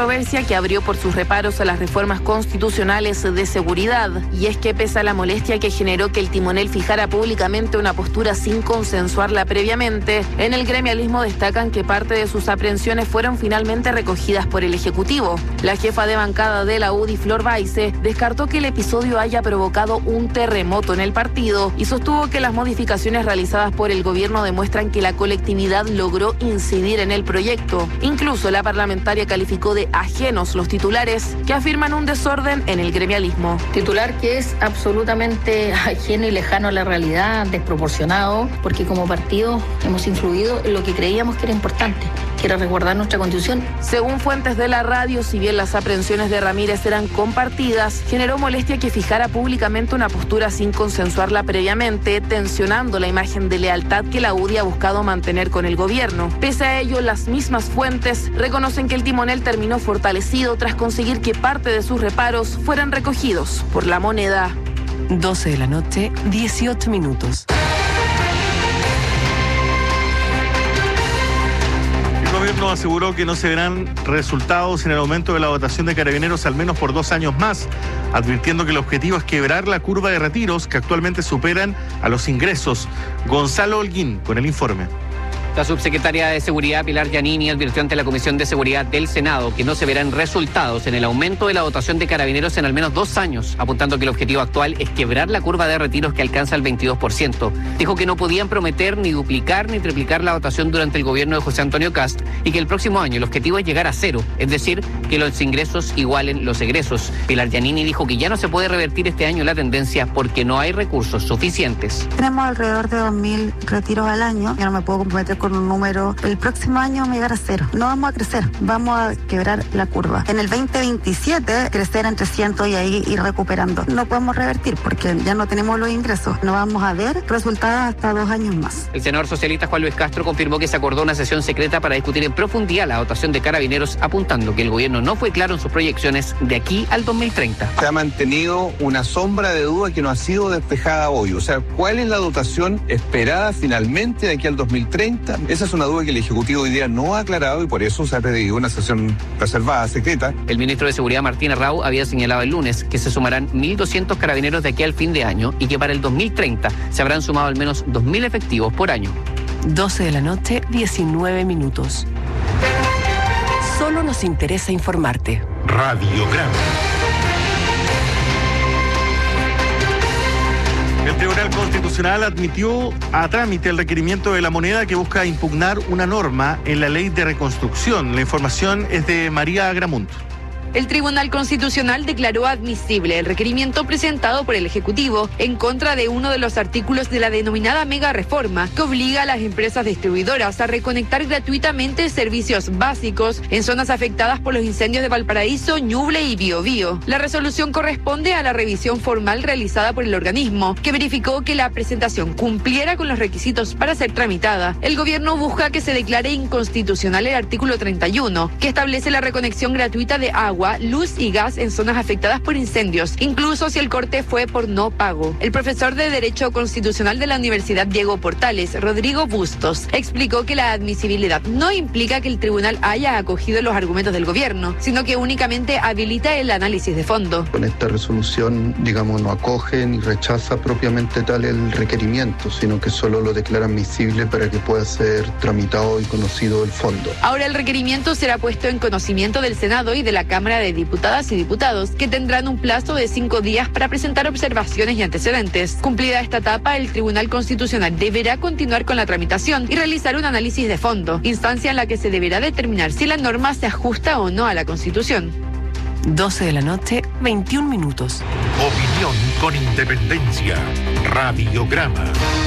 controversia que abrió por sus reparos a las reformas constitucionales de seguridad. Y es que pese a la molestia que generó que el timonel fijara públicamente una postura sin consensuarla previamente, en el gremialismo destacan que parte de sus aprehensiones fueron finalmente recogidas por el Ejecutivo. La jefa de bancada de la UDI, Flor Baize, descartó que el episodio haya provocado un terremoto en el partido y sostuvo que las modificaciones realizadas por el gobierno demuestran que la colectividad logró incidir en el proyecto. Incluso la parlamentaria calificó de ajenos los titulares que afirman un desorden en el gremialismo. Titular que es absolutamente ajeno y lejano a la realidad, desproporcionado, porque como partido hemos influido en lo que creíamos que era importante, que era resguardar nuestra Constitución. Según fuentes de la radio, si bien las aprehensiones de Ramírez eran compartidas, generó molestia que fijara públicamente una postura sin consensuarla previamente, tensionando la imagen de lealtad que la UDI ha buscado mantener con el gobierno. Pese a ello, las mismas fuentes reconocen que el timonel terminó fortalecido tras conseguir que parte de sus reparos fueran recogidos por la moneda. 12 de la noche, 18 minutos. El gobierno aseguró que no se verán resultados en el aumento de la dotación de carabineros al menos por 2 años más, advirtiendo que el objetivo es quebrar la curva de retiros que actualmente superan a los ingresos. Gonzalo Holguín con el informe. La subsecretaria de Seguridad, Pilar Giannini, advirtió ante la Comisión de Seguridad del Senado que no se verán resultados en el aumento de la dotación de carabineros en al menos 2 años, apuntando que el objetivo actual es quebrar la curva de retiros que alcanza el 22%. Dijo que no podían prometer ni duplicar ni triplicar la dotación durante el gobierno de José Antonio Kast y que el próximo año el objetivo es llegar a 0, es decir, que los ingresos igualen los egresos. Pilar Giannini dijo que ya no se puede revertir este año la tendencia porque no hay recursos suficientes. Tenemos alrededor de 2.000 retiros al año. Yo no me puedo comprometer con un número. El próximo año vamos a llegar a 0. No vamos a crecer, vamos a quebrar la curva. En el 2027 crecer en 300 y ahí ir recuperando. No podemos revertir porque ya no tenemos los ingresos. No vamos a ver resultados hasta 2 años más. El senador socialista Juan Luis Castro confirmó que se acordó una sesión secreta para discutir en profundidad la dotación de carabineros, apuntando que el gobierno no fue claro en sus proyecciones de aquí al 2030. Se ha mantenido una sombra de duda que no ha sido despejada hoy. O sea, ¿cuál es la dotación esperada finalmente de aquí al 2030? Esa es una duda que el Ejecutivo hoy día no ha aclarado y por eso se ha pedido una sesión reservada, secreta. El ministro de Seguridad, Martín Arrau, había señalado el lunes que se sumarán 1.200 carabineros de aquí al fin de año y que para el 2030 se habrán sumado al menos 2.000 efectivos por año. 12 de la noche, 19 minutos. Solo nos interesa informarte. Radiograma. El Tribunal Constitucional admitió a trámite el requerimiento de la moneda que busca impugnar una norma en la ley de reconstrucción. La información es de María Agramunt. El Tribunal Constitucional declaró admisible el requerimiento presentado por el Ejecutivo en contra de uno de los artículos de la denominada mega reforma que obliga a las empresas distribuidoras a reconectar gratuitamente servicios básicos en zonas afectadas por los incendios de Valparaíso, Ñuble y Biobío. La resolución corresponde a la revisión formal realizada por el organismo, que verificó que la presentación cumpliera con los requisitos para ser tramitada. El gobierno busca que se declare inconstitucional el artículo 31, que establece la reconexión gratuita de agua, luz y gas en zonas afectadas por incendios, incluso si el corte fue por no pago. El profesor de Derecho Constitucional de la Universidad Diego Portales, Rodrigo Bustos, explicó que la admisibilidad no implica que el tribunal haya acogido los argumentos del gobierno, sino que únicamente habilita el análisis de fondo. Con esta resolución, no acoge ni rechaza propiamente tal el requerimiento, sino que solo lo declara admisible para que pueda ser tramitado y conocido el fondo. Ahora el requerimiento será puesto en conocimiento del Senado y de la Cámara de Diputadas y Diputados, que tendrán un plazo de 5 días para presentar observaciones y antecedentes. Cumplida esta etapa, el Tribunal Constitucional deberá continuar con la tramitación y realizar un análisis de fondo, instancia en la que se deberá determinar si la norma se ajusta o no a la Constitución. 12 de la noche, 21 minutos. Opinión con independencia. Radiograma.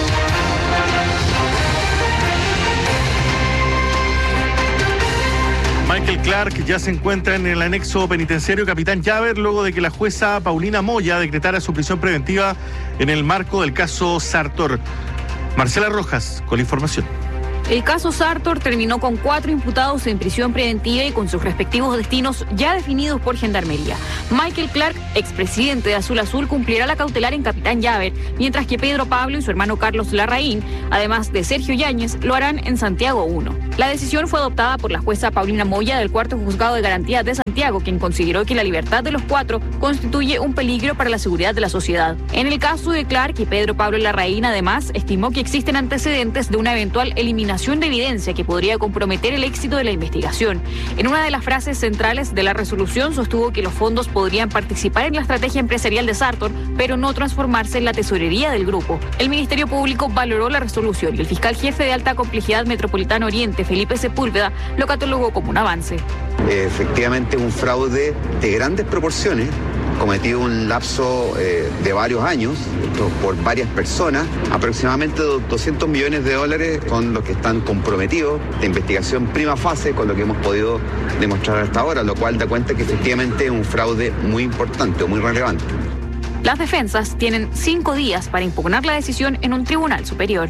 Michael Clark ya se encuentra en el anexo penitenciario Capitán Llaver luego de que la jueza Paulina Moya decretara su prisión preventiva en el marco del caso Sartor. Marcela Rojas con la información. El caso Sartor terminó con 4 imputados en prisión preventiva y con sus respectivos destinos ya definidos por Gendarmería. Michael Clark, expresidente de Azul Azul, cumplirá la cautelar en Capitán Llaver, mientras que Pedro Pablo y su hermano Carlos Larraín, además de Sergio Yáñez, lo harán en Santiago 1. La decisión fue adoptada por la jueza Paulina Moya del Cuarto Juzgado de Garantías de Santiago, quien consideró que la libertad de los cuatro constituye un peligro para la seguridad de la sociedad. En el caso de Clark y Pedro Pablo Larraín, además, estimó que existen antecedentes de una eventual eliminación de evidencia que podría comprometer el éxito de la investigación. En una de las frases centrales de la resolución sostuvo que los fondos podrían participar en la estrategia empresarial de Sartor, pero no transformarse en la tesorería del grupo. El Ministerio Público valoró la resolución y el fiscal jefe de Alta Complejidad Metropolitano Oriente, Felipe Sepúlveda, lo catalogó como un avance. Efectivamente, un fraude de grandes proporciones, cometido en un lapso de varios años por varias personas. Aproximadamente 200 millones de dólares son los que están comprometidos de investigación prima fase con lo que hemos podido demostrar hasta ahora, lo cual da cuenta que efectivamente es un fraude muy importante o muy relevante. Las defensas tienen 5 días para impugnar la decisión en un tribunal superior.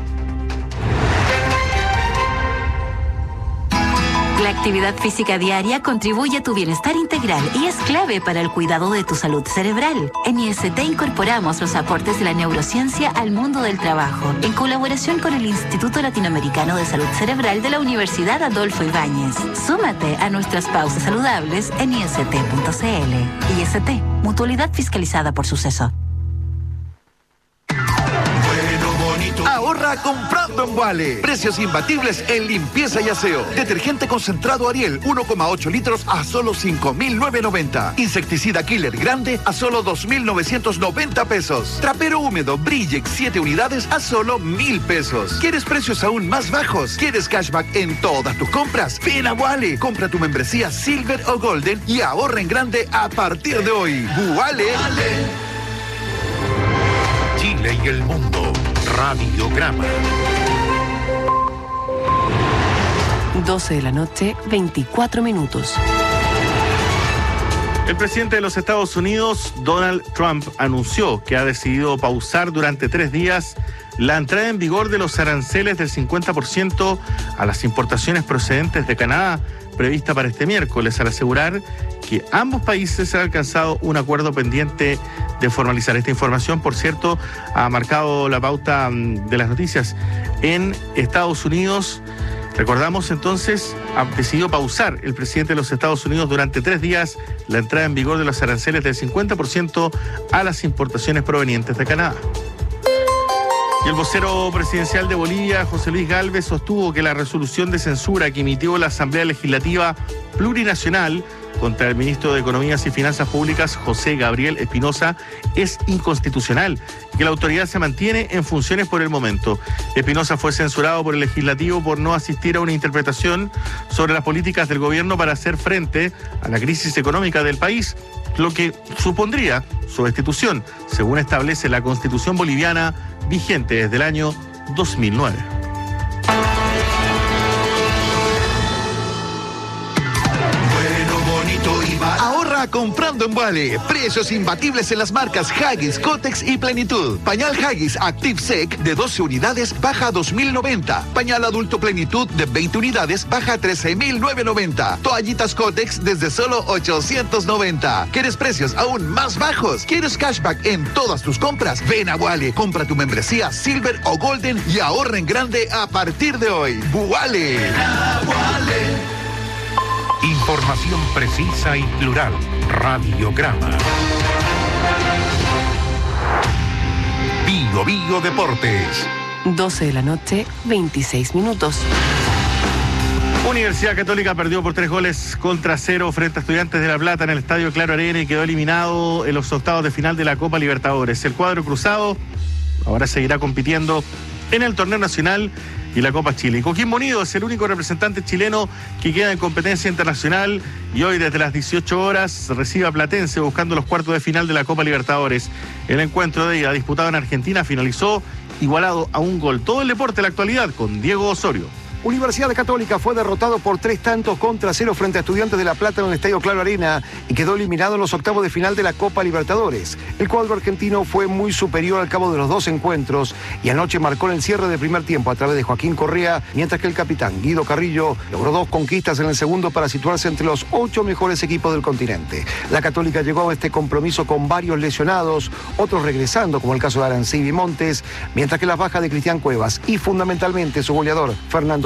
La actividad física diaria contribuye a tu bienestar integral y es clave para el cuidado de tu salud cerebral. En IST incorporamos los aportes de la neurociencia al mundo del trabajo, en colaboración con el Instituto Latinoamericano de Salud Cerebral de la Universidad Adolfo Ibáñez. Súmate a nuestras pausas saludables en ist.cl. IST, mutualidad fiscalizada por Suceso. Ahorra comprando en Wale. Precios imbatibles en limpieza y aseo. Detergente concentrado Ariel 1,8 litros a solo 5.990. Insecticida Killer grande a solo 2.990 pesos. Trapero húmedo Brillex 7 unidades a solo 1.000 pesos. ¿Quieres precios aún más bajos? ¿Quieres cashback en todas tus compras? Ven a Wale. Compra tu membresía Silver o Golden y ahorra en grande a partir de hoy. Wale. Chile y el mundo. Radiograma. 12 de la noche, 24 minutos. El presidente de los Estados Unidos, Donald Trump, anunció que ha decidido pausar durante 3 días la entrada en vigor de los aranceles del 50% a las importaciones procedentes de Canadá, prevista para este miércoles, al asegurar que ambos países han alcanzado un acuerdo pendiente de formalizar. Esta información, por cierto, ha marcado la pauta de las noticias en Estados Unidos. Recordamos entonces, ha decidido pausar el presidente de los Estados Unidos durante 3 días la entrada en vigor de los aranceles del 50% a las importaciones provenientes de Canadá. Y el vocero presidencial de Bolivia, José Luis Gálvez, sostuvo que la resolución de censura que emitió la Asamblea Legislativa Plurinacional contra el ministro de Economías y Finanzas Públicas, José Gabriel Espinosa, es inconstitucional y que la autoridad se mantiene en funciones por el momento. Espinosa fue censurado por el legislativo por no asistir a una interpretación sobre las políticas del gobierno para hacer frente a la crisis económica del país, lo que supondría su destitución, según establece la Constitución boliviana vigente desde el año 2009. Ahorra comprando en Wale. Precios imbatibles en las marcas Haggis, Kotex y Plenitud. Pañal Haggis Active Sec de 12 unidades baja a 2.090. Pañal adulto Plenitud de 20 unidades baja a 13.990. Toallitas Kotex desde solo 890. ¿Quieres precios aún más bajos? ¿Quieres cashback en todas tus compras? Ven a Wale. Compra tu membresía Silver o Golden y ahorra en grande a partir de hoy. Wale. Información precisa y plural. Radiograma. Bio Bio Deportes. 12 de la noche, 26 minutos. Universidad Católica perdió por 3-0 frente a Estudiantes de La Plata en el Estadio Claro Arena y quedó eliminado en los octavos de final de la Copa Libertadores. El cuadro cruzado ahora seguirá compitiendo en el torneo nacional y la Copa Chile. Y Coquimbo Unido es el único representante chileno que queda en competencia internacional y hoy desde las 18 horas recibe a Platense buscando los cuartos de final de la Copa Libertadores. El encuentro de ida disputado en Argentina finalizó igualado a un gol. Todo el deporte de la actualidad con Diego Osorio. Universidad Católica fue derrotado por 3-0 frente a Estudiantes de La Plata en el Estadio Claro Arena y quedó eliminado en los octavos de final de la Copa Libertadores. El cuadro argentino fue muy superior al cabo de los 2 encuentros y anoche marcó el cierre de primer tiempo a través de Joaquín Correa, mientras que el capitán Guido Carrillo logró 2 conquistas en el segundo para situarse entre los 8 mejores equipos del continente. La Católica llegó a este compromiso con varios lesionados, otros regresando, como el caso de Arancibia y Montes, mientras que las bajas de Cristian Cuevas y fundamentalmente su goleador Fernando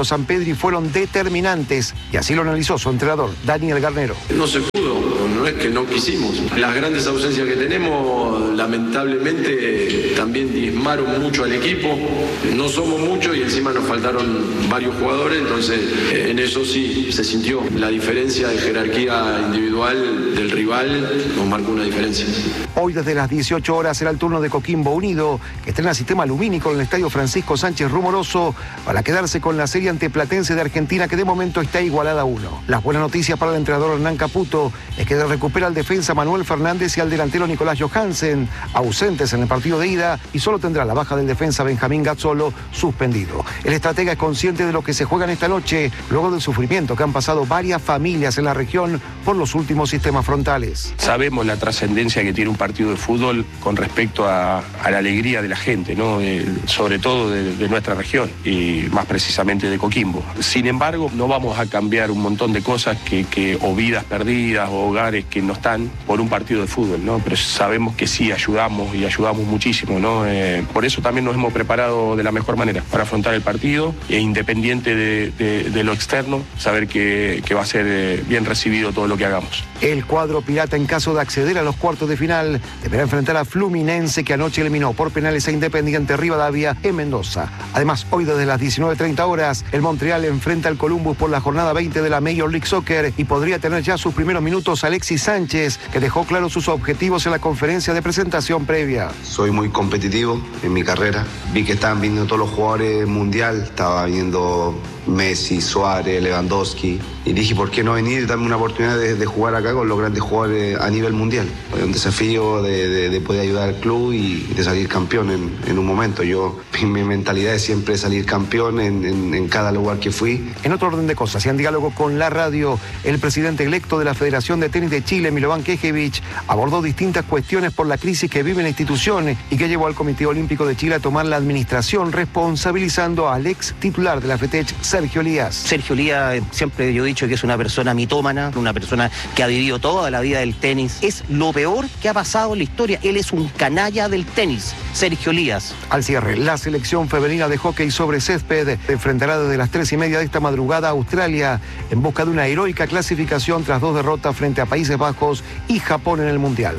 Sampedri fueron determinantes y así lo analizó su entrenador, Daniel Garnero. No se pudo, no es que no quisimos. Las grandes ausencias que tenemos, lamentablemente, también diezmaron mucho al equipo. No somos muchos y encima nos faltaron varios jugadores, entonces en eso sí se sintió. La diferencia de jerarquía individual del rival nos marcó una diferencia. Hoy desde las 18 horas será el turno de Coquimbo Unido, que estrena sistema lumínico en el estadio Francisco Sánchez Rumoroso para quedarse con la serie ante Platense de Argentina, que de momento está igualada a 1. Las buenas noticias para el entrenador Hernán Caputo es que recupera al defensa Manuel Fernández y al delantero Nicolás Johansen, ausentes en el partido de ida, y solo tendrá la baja del defensa Benjamín Gazzolo, suspendido. El estratega es consciente de lo que se juega en esta noche, luego del sufrimiento que han pasado varias familias en la región por los últimos sistemas frontales. Sabemos la trascendencia que tiene un partido de fútbol con respecto a la alegría de la gente, ¿no? Sobre todo de nuestra región y más precisamente de Coquimbo. Sin embargo, no vamos a cambiar un montón de cosas o vidas perdidas o hogares que no están por un partido de fútbol, ¿no? Pero sabemos que sí ayudamos y ayudamos muchísimo, ¿no? Por eso también nos hemos preparado de la mejor manera para afrontar el partido e independiente de lo externo, saber que va a ser bien recibido todo lo que hagamos. El cuadro pirata, en caso de acceder a los cuartos de final, deberá enfrentar a Fluminense, que anoche eliminó por penales a Independiente Rivadavia en Mendoza. Además, hoy desde las 19:30 horas, el Montreal enfrenta al Columbus por la jornada 20 de la Major League Soccer y podría tener ya sus primeros minutos Alexis Sánchez, que dejó claros sus objetivos en la conferencia de presentación previa. Soy muy competitivo en mi carrera. Vi que estaban viniendo todos los jugadores mundial, estaba viniendo Messi, Suárez, Lewandowski, y dije, ¿por qué no venir y darme una oportunidad de jugar acá con los grandes jugadores a nivel mundial? Es un desafío de poder ayudar al club y de salir campeón en un momento. Mi mentalidad es siempre salir campeón en cada lugar que fui. En otro orden de cosas, y en diálogo con la radio, el presidente electo de la Federación de Tenis de Chile, Milovan Kekevich, abordó distintas cuestiones por la crisis que vive la institución y que llevó al Comité Olímpico de Chile a tomar la administración, responsabilizando al ex titular de la FETECH, Sergio Lías. Sergio Lías, siempre yo he dicho que es una persona mitómana, una persona que ha vivido toda la vida del tenis. Es lo peor que ha pasado en la historia. Él es un canalla del tenis, Sergio Lías. Al cierre, la selección femenina de hockey sobre césped enfrentará desde las 3:30 de esta madrugada a Australia en busca de una heroica clasificación tras 2 derrotas frente a Países Bajos y Japón en el Mundial.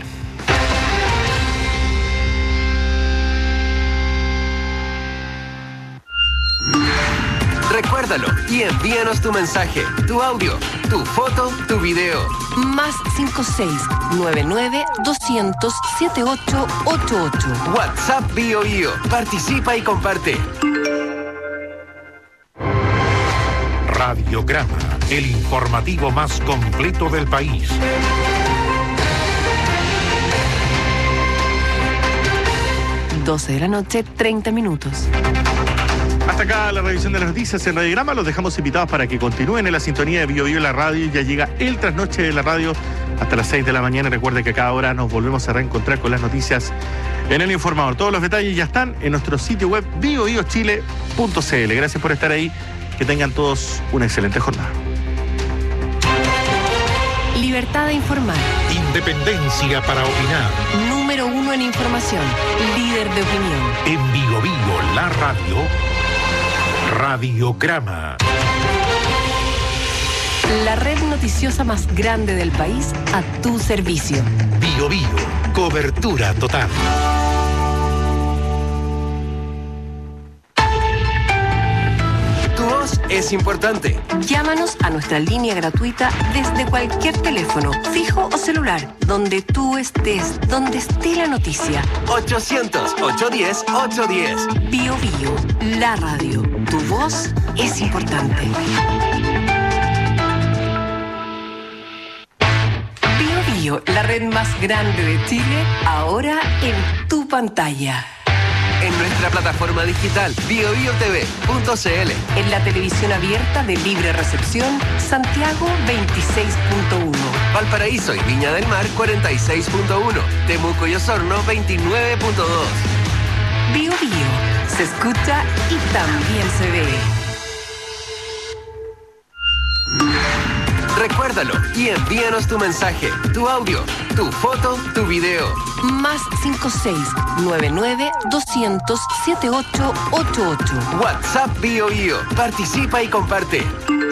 Recuérdalo y envíanos tu mensaje, tu audio, tu foto, tu video. Más 56-99-200-7888. WhatsApp BioBio. Participa y comparte. Radiograma, el informativo más completo del país. Doce de la noche, 30 minutos. Hasta acá la revisión de las noticias en Radiograma. Los dejamos invitados para que continúen en la sintonía de BioBio la radio. Ya llega el trasnoche de la radio hasta las 6 de la mañana. Recuerde que a cada hora nos volvemos a reencontrar con las noticias en El Informador. Todos los detalles ya están en nuestro sitio web biobiochile.cl. Gracias por estar ahí. Que tengan todos una excelente jornada. Libertad de informar. Independencia para opinar. Número 1 en información. Líder de opinión. En BioBio la radio. Radiograma. La red noticiosa más grande del país a tu servicio. BioBio. Cobertura total. Tu voz es importante. Llámanos a nuestra línea gratuita desde cualquier teléfono, fijo o celular, donde tú estés, donde esté la noticia. 800-810-810. BioBio, la radio. Tu voz es importante. BioBio, la red más grande de Chile, ahora en tu pantalla. En nuestra plataforma digital biobiotv.cl. En la televisión abierta de libre recepción, Santiago 26.1. Valparaíso y Viña del Mar 46.1. Temuco y Osorno 29.2. BioBio, se escucha y también se ve. Recuérdalo y envíanos tu mensaje, tu audio, tu foto, tu video. Más 5699-200-7888. WhatsApp BioBio. Participa y comparte.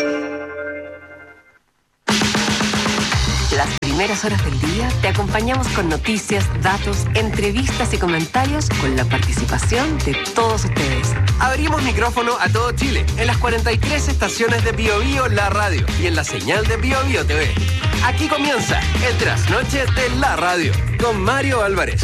Las primeras horas del día te acompañamos con noticias, datos, entrevistas y comentarios con la participación de todos ustedes. Abrimos micrófono a todo Chile, en las 43 estaciones de BioBio La Radio y en la señal de BioBio TV. Aquí comienza el Trasnoche de La Radio con Mario Álvarez.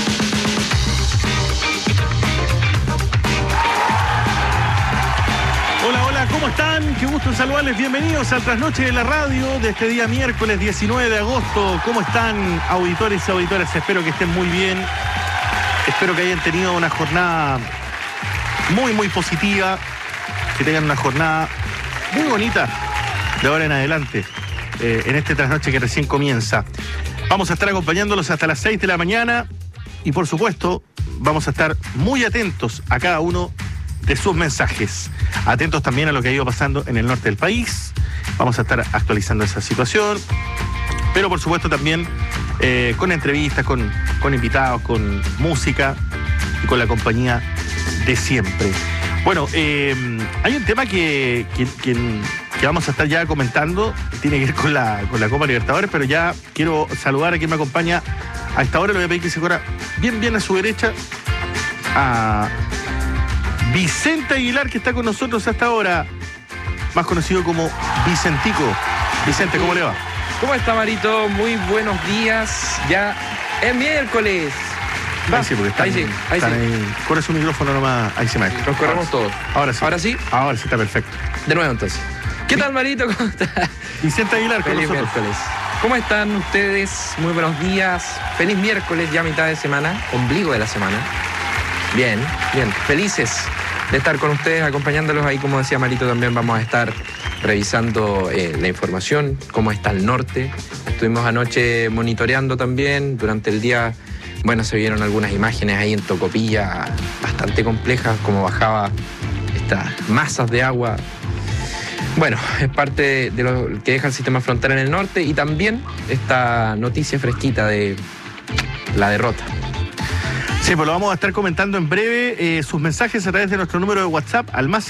Hola, hola, ¿cómo están? Qué gusto saludarles. Bienvenidos al Trasnoche de la Radio de este día miércoles 19 de agosto. ¿Cómo están, auditores y auditoras? Espero que estén muy bien. Espero que hayan tenido una jornada muy positiva. Que tengan una jornada muy bonita de ahora en adelante. En este Trasnoche que recién comienza. Vamos a estar acompañándolos hasta las 6 de la mañana. Y por supuesto, vamos a estar muy atentos a cada uno de sus mensajes. Atentos también a lo que ha ido pasando en el norte del país. Vamos a estar actualizando esa situación. Pero por supuesto también con entrevistas, con invitados, con música y con la compañía de siempre. Bueno, hay un tema que vamos a estar ya comentando. Tiene que ver con la Copa Libertadores, pero ya quiero saludar a quien me acompaña a esta hora. Le voy a pedir que se corra bien a su derecha a Vicente Aguilar, que está con nosotros hasta ahora, más conocido como Vicentico. Vicente, ¿cómo le va? ¿Cómo está, Marito? Muy buenos días. Ya es miércoles. Ahí sí, porque están ahí. Corre su micrófono nomás. Ahí se me ha. Nos corremos todos. Ahora sí. ¿Ahora sí? Ahora sí está perfecto. De nuevo, entonces. ¿Qué tal, Marito? ¿Cómo está? Vicente Aguilar con Feliz nosotros. Miércoles. ¿Cómo están ustedes? Muy buenos días. Feliz miércoles, ya mitad de semana. Ombligo de la semana. Bien. Felices de estar con ustedes, acompañándolos ahí. Como decía Marito, también vamos a estar revisando la información, cómo está el norte. Estuvimos anoche monitoreando también. Durante el día, bueno, se vieron algunas imágenes ahí en Tocopilla bastante complejas, como bajaba estas masas de agua. Bueno, es parte de lo que deja el sistema frontal en el norte, y también esta noticia fresquita de la derrota. Sí, pues lo vamos a estar comentando en breve. Sus mensajes a través de nuestro número de WhatsApp al más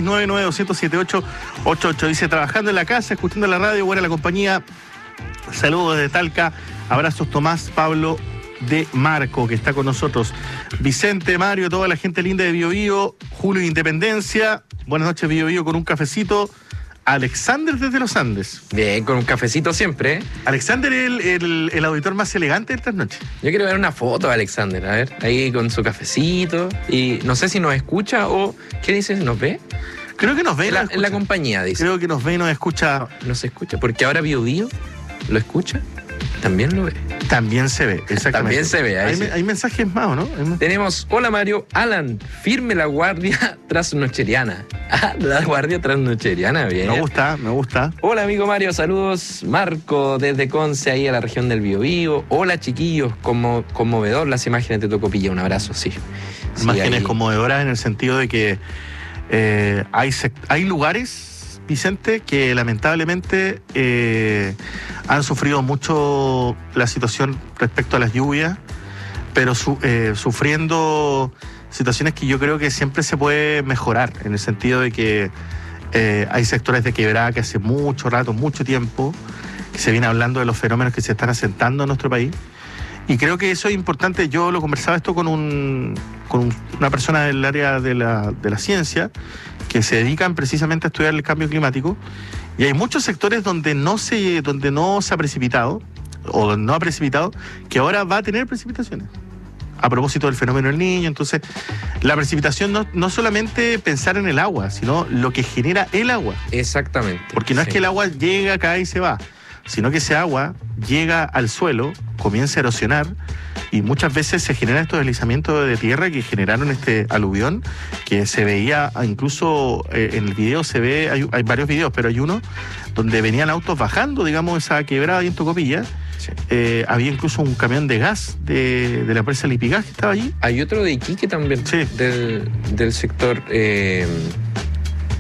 5699-200-7888. Dice, trabajando en la casa, escuchando la radio, buena la compañía. Saludos desde Talca. Abrazos Tomás, Pablo de Marco, que está con nosotros. Vicente, Mario, toda la gente linda de BioBio. Julio Independencia. Buenas noches, BioBio, con un cafecito. Alexander desde los Andes. Bien, con un cafecito siempre, ¿eh? Alexander es el auditor más elegante de estas noches. Yo quiero ver una foto de Alexander, a ver, ahí con su cafecito. Y no sé si nos escucha o... ¿Qué dices? ¿Nos ve? Creo que nos ve. En la compañía, dice. Creo que nos ve y nos escucha. No se escucha, porque ahora BioBio lo escucha, también lo ve. También se ve, exactamente. También se ve. Ahí hay mensajes más, ¿o no? Tenemos, hola Mario, Alan, firme la guardia trasnocheriana. La guardia trasnocheriana, bien. Me gusta. Hola amigo Mario, saludos. Marco desde Conce, ahí a la región del Biobío. Hola chiquillos, conmovedor las imágenes de Tocopilla, un abrazo, sí. Imágenes conmovedoras en el sentido de que hay lugares, Vicente, que lamentablemente han sufrido mucho la situación respecto a las lluvias, pero sufriendo situaciones que yo creo que siempre se puede mejorar, en el sentido de que hay sectores de quebrada que hace mucho rato, mucho tiempo, que se viene hablando de los fenómenos que se están asentando en nuestro país. Y creo que eso es importante. Yo lo conversaba esto con una persona del área de la ciencia, que se dedican precisamente a estudiar el cambio climático, y hay muchos sectores donde no se ha precipitado, o donde no ha precipitado, que ahora va a tener precipitaciones. A propósito del fenómeno del Niño. Entonces, la precipitación no solamente pensar en el agua, sino lo que genera el agua. Exactamente. Porque no es que el agua llega, cae y se va, sino que ese agua llega al suelo, comienza a erosionar, y muchas veces se generan estos deslizamientos de tierra que generaron este aluvión, que se veía incluso en el video, se ve, hay varios videos, pero hay uno donde venían autos bajando, digamos, esa quebrada ahí en Tocopilla. Sí. Había incluso un camión de gas de la empresa Lipigas que estaba allí. Hay otro de Iquique también, sí, del sector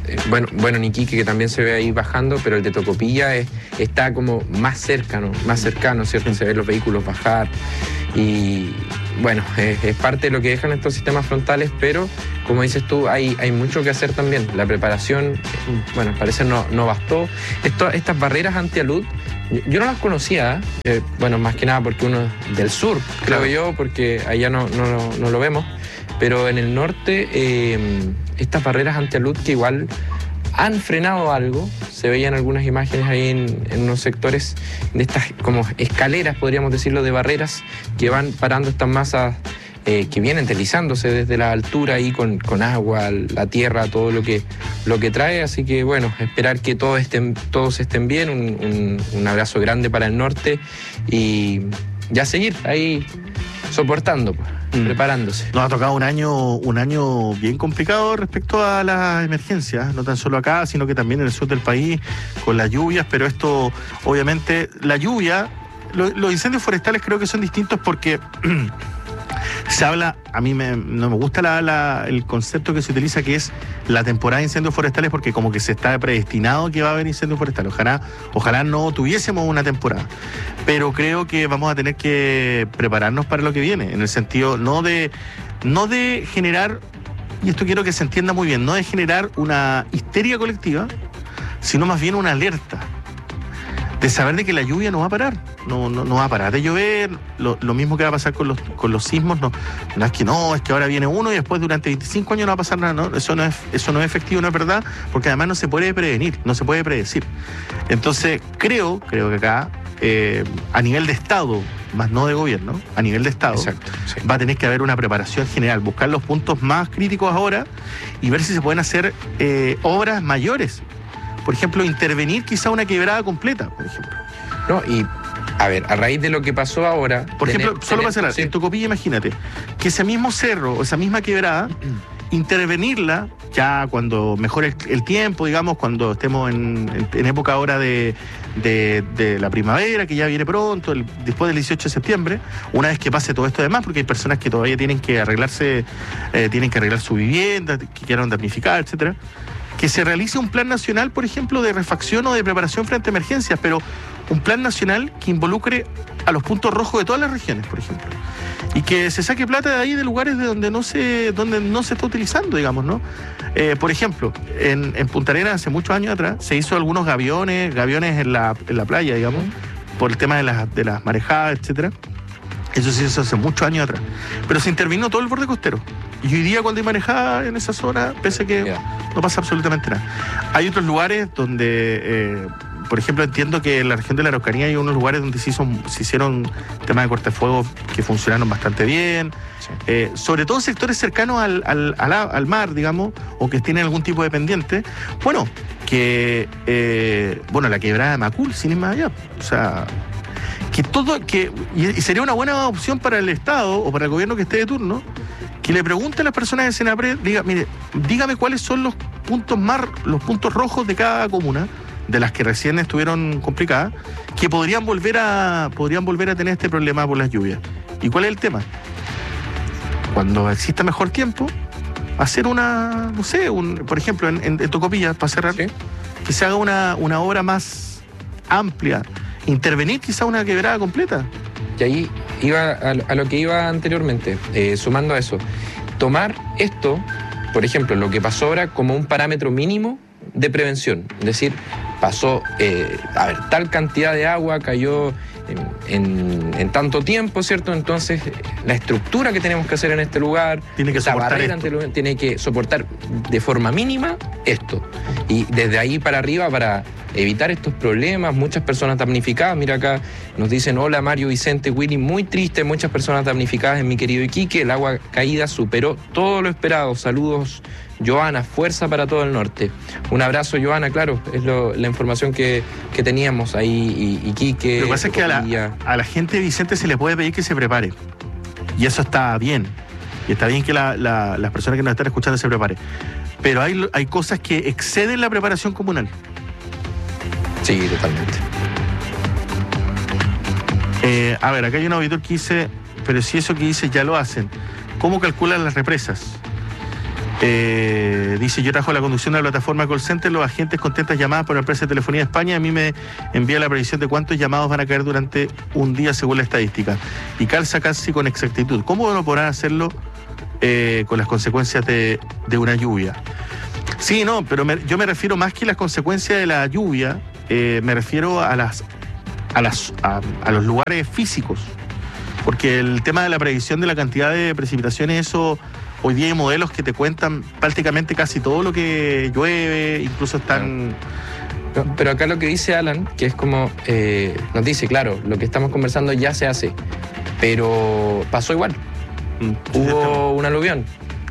bueno, en Iquique, que también se ve ahí bajando, pero el de Tocopilla está como más cercano, ¿cierto? Se ven los vehículos bajar y bueno, es parte de lo que dejan estos sistemas frontales, pero como dices tú, hay mucho que hacer también. La preparación, bueno, parece no bastó. Estas barreras antialud, yo no las conocía, bueno, más que nada porque uno es del sur, creo yo, porque allá no lo vemos, pero en el norte estas barreras antialud que igual han frenado algo, se veían algunas imágenes ahí en unos sectores de estas como escaleras, podríamos decirlo, de barreras que van parando estas masas que vienen deslizándose desde la altura ahí con agua, la tierra, todo lo que trae. Así que bueno, esperar que todos estén bien, un abrazo grande para el norte y ya seguir ahí soportando, preparándose. Nos ha tocado un año bien complicado respecto a las emergencias, no tan solo acá, sino que también en el sur del país, con las lluvias, pero esto, obviamente, la lluvia, los incendios forestales creo que son distintos porque se habla, a mí no me gusta el concepto que se utiliza, que es la temporada de incendios forestales, porque como que se está predestinado que va a haber incendios forestales. Ojalá no tuviésemos una temporada, pero creo que vamos a tener que prepararnos para lo que viene, en el sentido no de generar, y esto quiero que se entienda muy bien, no de generar una histeria colectiva, sino más bien una alerta de saber de que la lluvia no va a parar, no va a parar de llover. Lo mismo que va a pasar con los sismos, no es que ahora viene uno y después durante 25 años no va a pasar nada, no, eso no es efectivo, no es verdad, porque además no se puede prevenir, no se puede predecir. Entonces creo que acá, a nivel de Estado, más no de gobierno, a nivel de Estado, exacto, sí, va a tener que haber una preparación general, buscar los puntos más críticos ahora y ver si se pueden hacer obras mayores. Por ejemplo, intervenir quizá una quebrada completa, por ejemplo. No, y a ver, a raíz de lo que pasó ahora... Por ejemplo, solo para cerrar, en Tocopilla, imagínate, que ese mismo cerro o esa misma quebrada, intervenirla ya cuando mejore el tiempo, digamos, cuando estemos en época ahora de la primavera, que ya viene pronto, después del 18 de septiembre, una vez que pase todo esto de más, porque hay personas que todavía tienen que arreglarse, tienen que arreglar su vivienda, que quieran damnificar, etcétera. Que se realice un plan nacional, por ejemplo, de refacción o de preparación frente a emergencias, pero un plan nacional que involucre a los puntos rojos de todas las regiones, por ejemplo. Y que se saque plata de ahí, de lugares de donde no se está utilizando, digamos, ¿no? Por ejemplo, en Punta Arenas, hace muchos años atrás, se hizo algunos gaviones en la playa, digamos, por el tema de las marejadas, etcétera. Eso se hizo hace muchos años atrás. Pero se intervino todo el borde costero. Y hoy día, cuando hay marejada en esa zona, pese a que no pasa absolutamente nada. Hay otros lugares donde, por ejemplo, entiendo que en la región de la Araucanía hay unos lugares donde se hicieron temas de cortafuegos que funcionaron bastante bien. Sí. Sobre todo sectores cercanos al mar, digamos, o que tienen algún tipo de pendiente. Bueno, la quebrada de Macul, sin ir más allá. O sea... y sería una buena opción para el Estado o para el gobierno que esté de turno, que le pregunte a las personas de Senapred, dígame cuáles son los puntos rojos de cada comuna, de las que recién estuvieron complicadas, que podrían volver a tener este problema por las lluvias. ¿Y cuál es el tema? Cuando exista mejor tiempo, hacer por ejemplo, en Tocopilla, para cerrar, ¿sí?, que se haga una obra más amplia, intervenir quizá una quebrada completa. Y ahí iba a lo que iba anteriormente, sumando a eso, tomar esto, por ejemplo, lo que pasó ahora, como un parámetro mínimo de prevención. Es decir, pasó, tal cantidad de agua cayó en tanto tiempo, ¿cierto? Entonces, la estructura que tenemos que hacer en este lugar, tiene que soportar de forma mínima esto. Y desde ahí para arriba, para evitar estos problemas, muchas personas damnificadas. Mira acá, nos dicen: hola Mario, Vicente, Willy, muy triste, muchas personas damnificadas en mi querido Iquique, el agua caída superó todo lo esperado. Saludos, Joana, fuerza para todo el norte. Un abrazo, Joana, claro, es la información que teníamos ahí, Iquique. Lo que pasa es que a la gente de Vicente se le puede pedir que se prepare, y eso está bien, y está bien que las personas que nos están escuchando se preparen, pero hay cosas que exceden la preparación comunal. Sí, totalmente. Acá hay un auditor que dice: pero si eso que dice ya lo hacen, ¿cómo calculan las represas? Dice, yo trabajo la conducción de la plataforma call center, los agentes contestan llamadas por la empresa de telefonía de España, a mí me envía la previsión de cuántos llamados van a caer durante un día según la estadística y calza casi con exactitud. ¿Cómo no podrán hacerlo con las consecuencias de una lluvia? Sí, no, pero yo me refiero más que las consecuencias de la lluvia, me refiero a los lugares físicos, porque el tema de la previsión de la cantidad de precipitaciones, eso hoy día hay modelos que te cuentan prácticamente casi todo lo que llueve, incluso están... Pero acá lo que dice Alan, que es como, nos dice, claro, lo que estamos conversando ya se hace, pero pasó igual. Hubo un aluvión,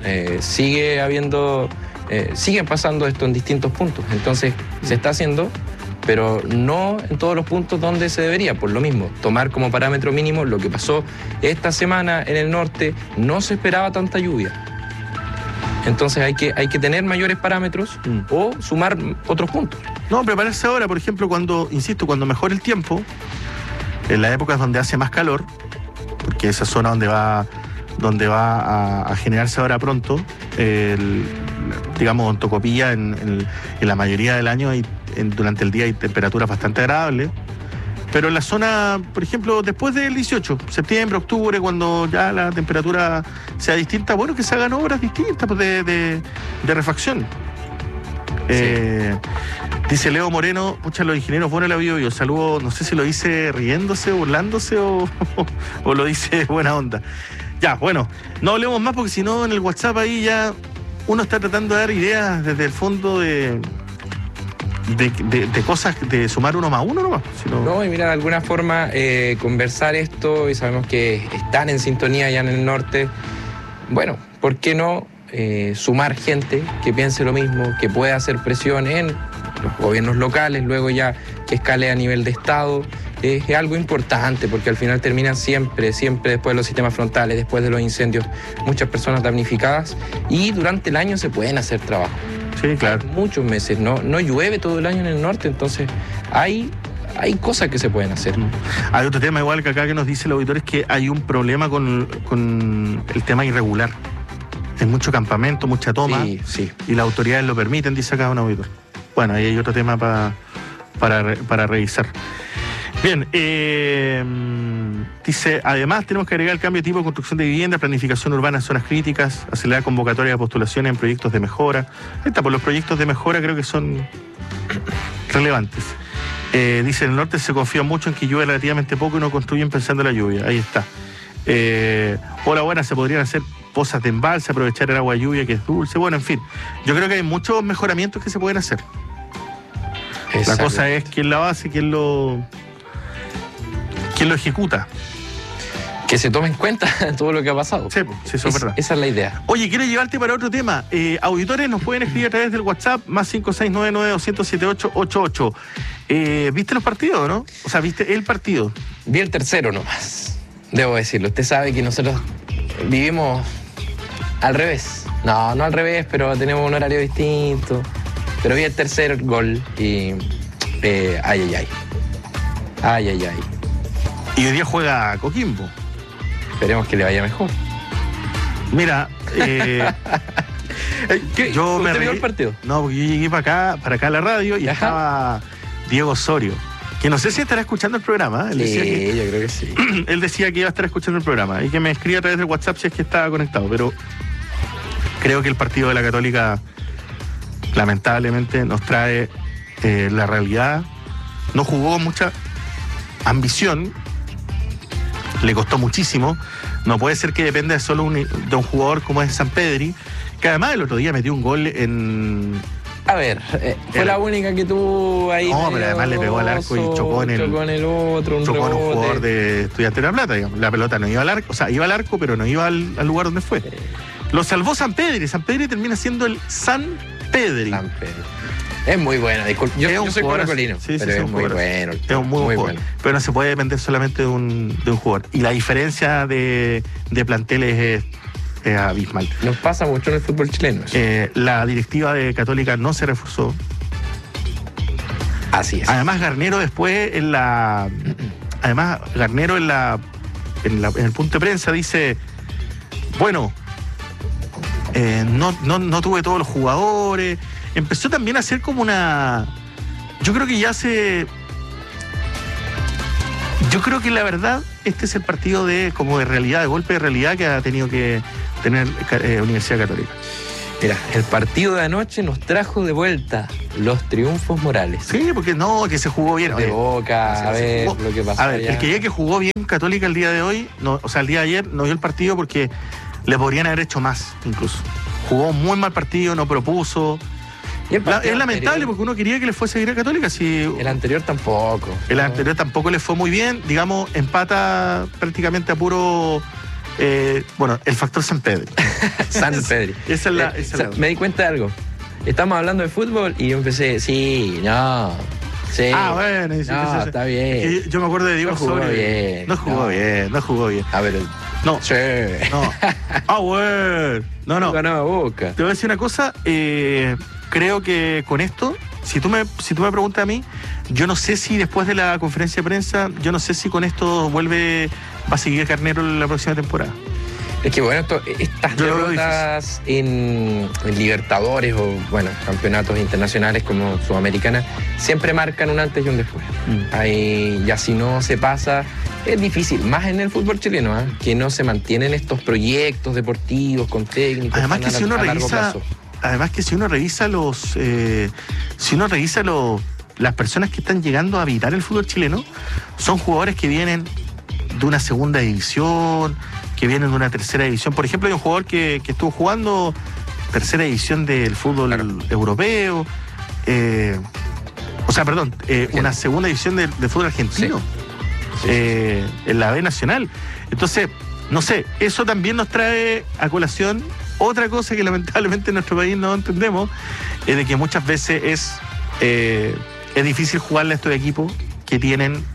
siguen pasando esto en distintos puntos, entonces se está haciendo, pero no en todos los puntos donde se debería. Por lo mismo, tomar como parámetro mínimo lo que pasó esta semana en el norte, no se esperaba tanta lluvia. Entonces hay que tener mayores parámetros o sumar otros puntos. No, prepararse ahora, por ejemplo, cuando mejore el tiempo, en las épocas donde hace más calor, porque esa zona donde va a generarse ahora pronto, digamos, en Tocopilla, en la mayoría del año durante el día hay temperaturas bastante agradables, pero en la zona, por ejemplo, después del 18, septiembre, octubre, cuando ya la temperatura sea distinta, bueno, que se hagan obras distintas pues, de refacción. Sí. Dice Leo Moreno, pucha, los ingenieros, bueno, la bio, saludo, no sé si lo dice riéndose, burlándose o lo dice buena onda. Ya, bueno, no hablemos más porque si no en el WhatsApp ahí ya uno está tratando de dar ideas desde el fondo de cosas, de sumar uno más uno nomás. No, y mira, de alguna forma conversar esto, y sabemos que están en sintonía allá en el norte, bueno, ¿por qué no sumar gente que piense lo mismo, que pueda hacer presión en los gobiernos locales, luego ya que escale a nivel de Estado? Es algo importante porque al final terminan siempre después de los sistemas frontales, después de los incendios, muchas personas damnificadas, y durante el año se pueden hacer trabajos. Sí, claro. Muchos meses, no llueve todo el año en el norte, entonces hay cosas que se pueden hacer. Hay otro tema igual que acá que nos dice el auditor, es que hay un problema con el tema irregular. Hay mucho campamento, mucha toma, sí. Y las autoridades lo permiten, dice acá un auditor. Bueno, ahí hay otro tema para revisar. Bien, dice, además tenemos que agregar el cambio de tipo de construcción de vivienda, planificación urbana en zonas críticas, acelerar convocatoria de postulaciones en proyectos de mejora. Ahí está, pues los proyectos de mejora creo que son relevantes. Dice, en el norte se confía mucho en que llueve relativamente poco y no construyen pensando en la lluvia. Ahí está. Hola, buenas, se podrían hacer pozas de embalse, aprovechar el agua de lluvia que es dulce. Bueno, en fin, yo creo que hay muchos mejoramientos que se pueden hacer. Exacto. La cosa es quién la hace, quién lo ejecuta. Que se tome en cuenta todo lo que ha pasado. Sí, eso es verdad. Esa es la idea. Oye, quiero llevarte para otro tema. Auditores nos pueden escribir a través del WhatsApp, más 56992007888. ¿Viste los partidos, no? O sea, ¿viste el partido? Vi el tercero nomás, debo decirlo. Usted sabe que nosotros vivimos al revés. No al revés, pero tenemos un horario distinto. Pero vi el tercer gol y... ay. Y hoy día juega Coquimbo. Esperemos que le vaya mejor. Mira, yo ¿Usted vio el partido? No, porque yo llegué para acá a la radio y estaba Diego Osorio, que no sé si estará escuchando el programa. Él decía yo creo que sí. Él decía que iba a estar escuchando el programa y que me escribía a través del WhatsApp si es que estaba conectado, pero creo que el partido de la Católica lamentablemente nos trae la realidad. No jugó con mucha ambición, le costó muchísimo. No puede ser que dependa solo de un jugador como es Sampedri, que además el otro día metió un gol en... A ver, fue la única que tuvo ahí. No, pero además le pegó al arco y chocó en el otro. Chocó en un jugador de Estudiantes de La Plata, digamos. La pelota no iba al arco, o sea, iba al arco, pero no iba al lugar donde fue. Lo salvó Sampedri. Sampedri termina siendo el Sanpedri. Es muy bueno, disculpe. Yo soy colocolino, pero es muy bueno. Es un muy bueno. Pero no se puede depender solamente de un jugador. Y la diferencia de planteles es abismal. Nos pasa mucho en el fútbol chileno. La directiva de Católica no se reforzó. Así es. Además, Garnero después en el punto de prensa dice, bueno, no tuve todos los jugadores. Empezó también a ser como una... Yo creo que yo creo que la verdad, este es el partido de realidad, de golpe de realidad que ha tenido que tener Universidad Católica. Mira, el partido de anoche nos trajo de vuelta los triunfos morales. Sí, porque que se jugó bien. De Boca, a ver lo que pasó. A ver, el que diga que jugó bien Católica el día de hoy, el día de ayer, no vio el partido porque le podrían haber hecho más, incluso. Jugó un muy mal partido, no propuso. Es lamentable anterior, porque uno quería que le fuese bien a Católica. Si el anterior tampoco. El anterior tampoco le fue muy bien. Digamos, empata prácticamente a puro... el factor San Pedro. San Pedro. Me di cuenta de algo. Estamos hablando de fútbol y yo empecé, sí. Bueno, está bien. Yo me acuerdo de Diego Osorio. No jugó bien. A ver, no. Sí. No. Bueno. No. Ganaba Boca. Te voy a decir una cosa. Creo que con esto, si tú me preguntas a mí, yo no sé si después de la conferencia de prensa, yo no sé si con esto va a seguir Carnero la próxima temporada. Es que bueno, estas derrotas en Libertadores o campeonatos internacionales como Sudamericana siempre marcan un antes y un después. Ahí ya si no se pasa, es difícil, más en el fútbol chileno, que no se mantienen estos proyectos deportivos con técnicos. Además que si uno revisa las personas que están llegando a habitar el fútbol chileno, son jugadores que vienen de una segunda división, que vienen de una tercera división. Por ejemplo, hay un jugador que estuvo jugando tercera división del fútbol europeo, una segunda división del fútbol argentino, en la B Nacional. Entonces, no sé, eso también nos trae a colación otra cosa que lamentablemente en nuestro país no entendemos, es de que muchas veces es difícil jugarle a estos equipos que tienen...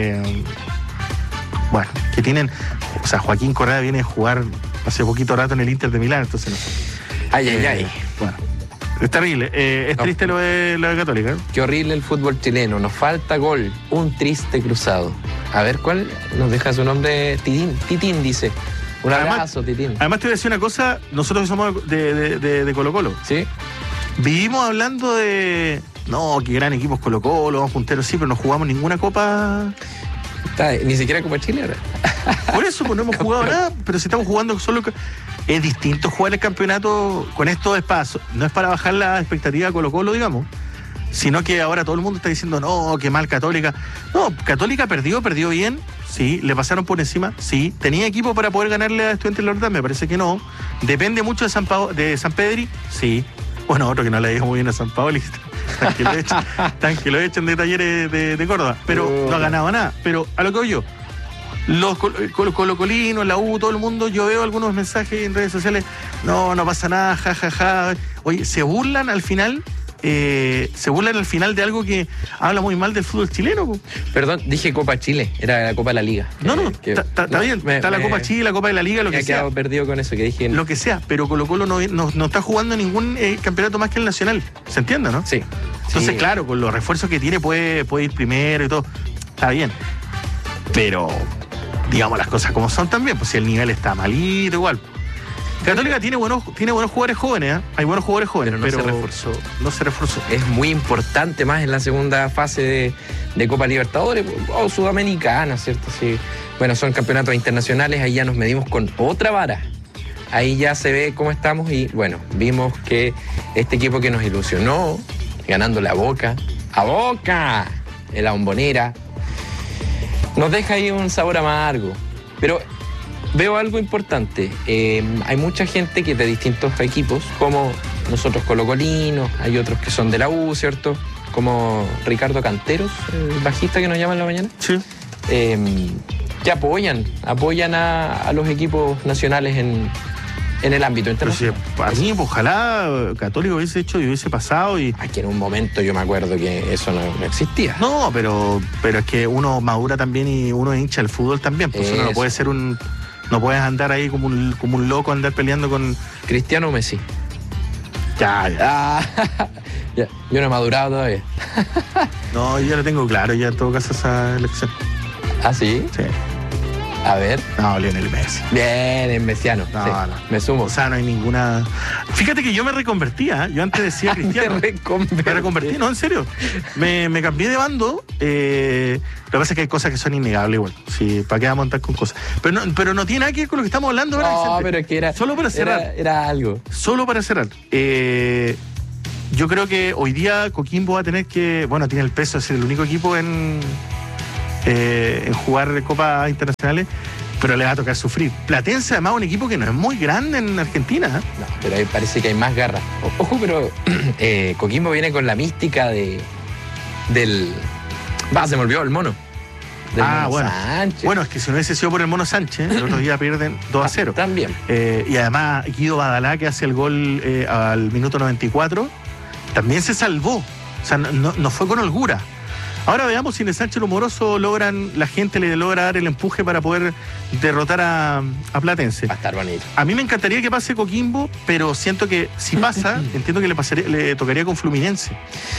Joaquín Correa viene a jugar hace poquito rato en el Inter de Milán, entonces no sé. Ay. Bueno, es terrible. Triste lo de Católica. Qué horrible el fútbol chileno. Nos falta gol. Un triste cruzado. A ver, ¿cuál nos deja su nombre? Titín dice. Un abrazo, Titín. Además, te voy a decir una cosa. Nosotros que somos de Colo-Colo. Sí. Vivimos hablando de... No, qué gran equipo es Colo-Colo, vamos punteros, sí, pero no jugamos ninguna copa... Ni siquiera Copa Chile ahora. Por eso, pues no hemos jugado nada, pero si estamos jugando solo... Es distinto jugar el campeonato con estos espacios. No es para bajar la expectativa de Colo-Colo, digamos, sino que ahora todo el mundo está diciendo, no, qué mal Católica. No, Católica perdió bien, sí, le pasaron por encima, sí. ¿Tenía equipo para poder ganarle a Estudiantes de La Verdad? Me parece que no. ¿Depende mucho de San Pedri? Sí. Bueno, otro que no le dijo muy bien a San Paoli, tan que lo echan de Talleres de Córdoba, pero no ha ganado nada. Pero a lo que voy yo, los colocolinos, la U, todo el mundo, yo veo algunos mensajes en redes sociales, no pasa nada, jajaja. Oye, se burlan al final de algo que habla muy mal del fútbol chileno. Perdón, dije Copa Chile, era la Copa de la Liga. Está bien, está la Copa Chile, la Copa de la Liga, lo que sea. Me he quedado perdido con eso que dije. Lo que sea, pero Colo-Colo no está jugando ningún campeonato más que el nacional. ¿Se entiende, no? Sí. Entonces, claro, con los refuerzos que tiene puede ir primero y todo. Está bien. Pero, digamos las cosas como son también, pues si el nivel está malito, igual. Católica tiene buenos jugadores jóvenes, hay buenos jugadores jóvenes, pero no se reforzó. Es muy importante más en la segunda fase de Copa Libertadores o Sudamericana, ¿cierto? Sí. Bueno, son campeonatos internacionales, ahí ya nos medimos con otra vara. Ahí ya se ve cómo estamos y bueno, vimos que este equipo que nos ilusionó, ganándole a Boca, en la Bombonera, nos deja ahí un sabor amargo. Pero veo algo importante. Hay mucha gente que es de distintos equipos, como nosotros colocolinos, hay otros que son de la U, ¿cierto? Como Ricardo Canteros, el bajista que nos llama en la mañana. Sí. Que apoyan a los equipos nacionales en el ámbito internacional. Para mí, ojalá Católico hubiese hecho y hubiese pasado. Aquí en un momento yo me acuerdo que eso no existía. No, pero es que uno madura también y uno es hincha del fútbol también. Pues uno no puede ser no puedes andar ahí como un loco, andar peleando con... Cristiano o Messi. Ya. Yo no he madurado todavía. No, yo ya lo tengo claro, ya en todo caso esa elección. ¿Ah, sí? Sí. A ver. No, Lionel Messi. Bien, es mesiano. No, sí, no. me sumo. O sea, no hay ninguna... Fíjate que yo me reconvertía. Yo antes decía Cristiano. Me reconvertí, no, en serio. Me cambié de bando. Lo que pasa es que hay cosas que son innegables igual. Sí, ¿para qué vamos a montar con cosas? Pero no tiene nada que ver con lo que estamos hablando ahora, No, Vicente. pero es que era... Solo para cerrar. Era algo. Solo para cerrar. Yo creo que hoy día Coquimbo va a tener que... Bueno, tiene el peso de ser el único equipo en jugar Copas Internacionales, pero le va a tocar sufrir. Platense, además, un equipo que no es muy grande en Argentina. No, pero ahí parece que hay más garra. Ojo, pero Coquimbo viene con la mística del... se me olvidó el mono. Mono bueno. Sánchez. Bueno, es que si no hubiese sido por el Mono Sánchez, el otro día pierden 2-0. También. Y además, Guido Badalá, que hace el gol al minuto 94, también se salvó. O sea, no fue con holgura. Ahora veamos si en el Sánchez Humoroso la gente le logra dar el empuje para poder derrotar a Platense. Va a estar bonito. A mí me encantaría que pase Coquimbo, pero siento que si pasa, entiendo que le tocaría con Fluminense.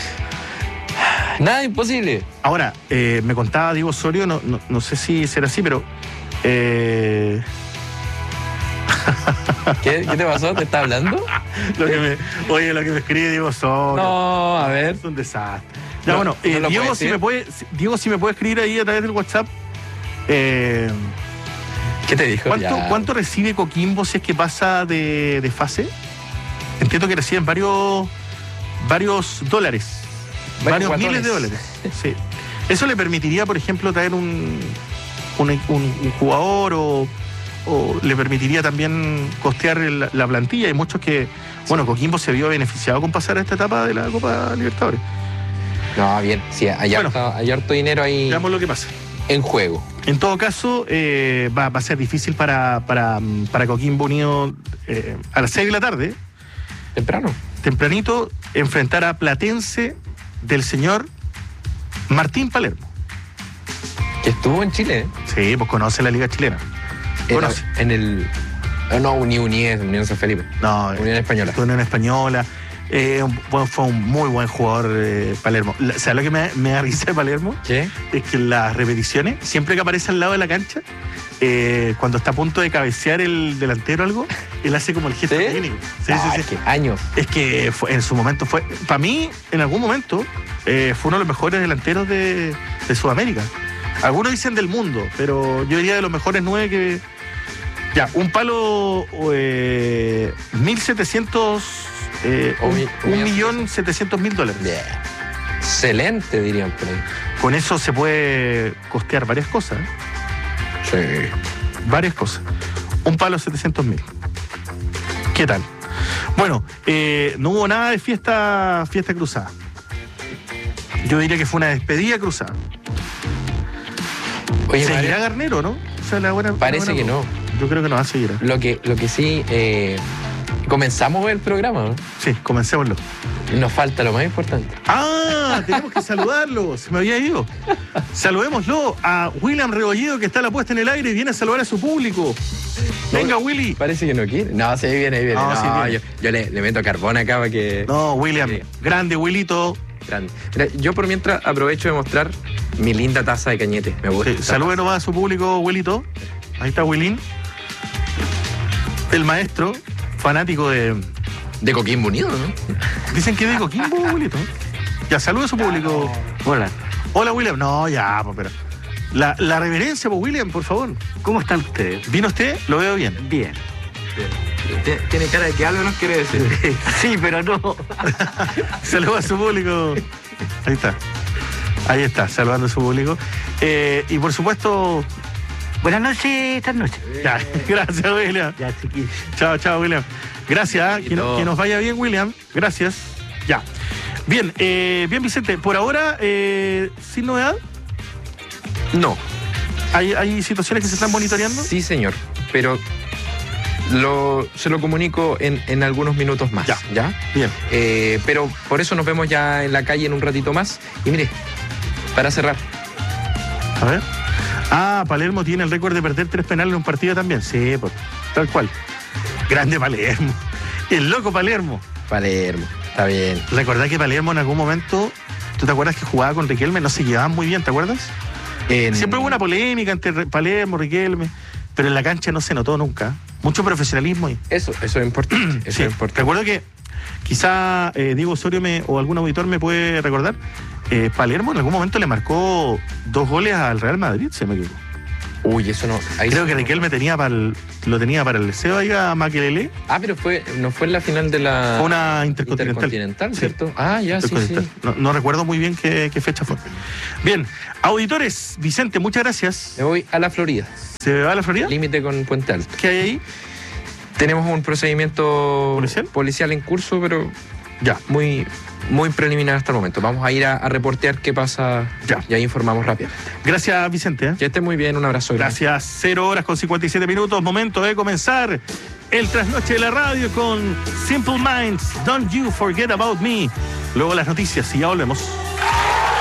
Nada imposible. Ahora, me contaba Diego Osorio, no sé si será así, pero... ¿Qué te pasó? ¿Te está hablando? Lo que me escribe Diego Osorio. No, a ver. Es un desastre. Ya, bueno, Diego, si me puede escribir ahí a través del WhatsApp. ¿Qué te dijo? ¿Cuánto recibe Coquimbo si es que pasa de fase? Entiendo que reciben varios dólares. Varios miles de dólares. Sí. Eso le permitiría, por ejemplo, traer un jugador o le permitiría también costear la plantilla. Hay muchos que, bueno, Coquimbo se vio beneficiado con pasar a esta etapa de la Copa Libertadores. No, bien, sí, hay harto dinero ahí. Veamos lo que pasa. En juego. En todo caso, va a ser difícil para Coquimbo Unido a las 6 de la tarde. Tempranito, enfrentar a Platense del señor Martín Palermo. Que estuvo en Chile, ¿eh? Sí, pues conoce la Liga Chilena. Conoce. En el... No, Unión San Felipe. No, Unión Española. Unión Española. Fue un muy buen jugador Palermo. ¿Sabes lo que me da risa de Palermo? ¿Qué? Es que en las repeticiones, siempre que aparece al lado de la cancha, cuando está a punto de cabecear el delantero o algo, él hace como el gesto técnico. Sí. Que años. Es que en su momento para mí, en algún momento, fue uno de los mejores delanteros de Sudamérica. Algunos dicen del mundo, pero yo diría de los mejores 9 que... Ya, un palo 1.700... $1.700.000. Yeah. Excelente, dirían por ahí. Con eso se puede costear varias cosas. Sí. Varias cosas. Un palo 700.000. ¿Qué tal? Bueno, no hubo nada de fiesta cruzada. Yo diría que fue una despedida cruzada. Oye, ¿seguirá Garnero, no? O sea, parece que no. Yo creo que no va a seguir. Lo que sí... ¿Comenzamos el programa, no? Sí, comencémoslo. Nos falta lo más importante. Tenemos que saludarlo. Se me había ido. Saludémoslo a William Rebolledo, que está a la puesta en el aire y viene a saludar a su público. Venga, Willy. Parece que no quiere. No, sí, viene. No, sí viene. Yo le meto carbón acá para que... No, William. Grande, Willito. Grande. Mira, yo por mientras aprovecho de mostrar mi linda taza de Cañete. Me gusta. Sí, salude nomás a su público, Willito. Ahí está Willín. El maestro... fanático de Coquimbo Unido, ¿no? Dicen que de Coquimbo, Willito. Ya, saluda a su público. Hola. Hola, William. No, ya, pues, pero... La reverencia, pues, William, por favor. ¿Cómo están ustedes? ¿Vino usted? Lo veo bien. Bien. Tiene cara de que algo nos quiere decir. Sí, pero no. Saluda a su público. Ahí está. Ahí está, saludando a su público. Y por supuesto... Buenas noches, esta noche. Ya, gracias, William. Ya, chiquillos. Chao, William. Gracias, que nos vaya bien, William. Gracias. Ya. Bien, bien, Vicente. Por ahora, ¿sin novedad? No. ¿Hay situaciones que se están monitoreando? Sí, señor. Pero se lo comunico en algunos minutos más. ¿Ya? Bien. Pero por eso nos vemos ya en la calle en un ratito más. Y mire, para cerrar. A ver. Palermo tiene el récord de perder 3 penales en un partido también. Sí, pues, tal cual. Grande Palermo. El loco Palermo. Palermo, está bien. Recordá que Palermo en algún momento, ¿tú te acuerdas que jugaba con Riquelme? No se llevaban muy bien, ¿te acuerdas? Siempre hubo una polémica entre Palermo, Riquelme, pero en la cancha no se notó nunca. Mucho profesionalismo ahí. Eso es importante. Sí. Recuerdo que quizá Diego Osorio o algún auditor me puede recordar, Palermo en algún momento le marcó 2 goles al Real Madrid, se me equivoco. Uy, eso no. Creo que Riquelme lo tenía para el Liceo ahí a Makelele. Pero no fue en la final de la. Fue una intercontinental, ¿cierto? Sí. No recuerdo muy bien qué fecha fue. Bien, auditores, Vicente, muchas gracias. Me voy a la Florida. ¿Se va a la Florida? Límite con Puente Alto. ¿Qué hay ahí? Tenemos un procedimiento policial en curso, pero ya muy preliminar hasta el momento. Vamos a ir a reportear qué pasa y ahí informamos rápidamente. Gracias, Vicente. Que esté muy bien, un abrazo. Gracias. 0:57, momento de comenzar el trasnoche de la radio con Simple Minds, Don't You Forget About Me. Luego las noticias y ya volvemos.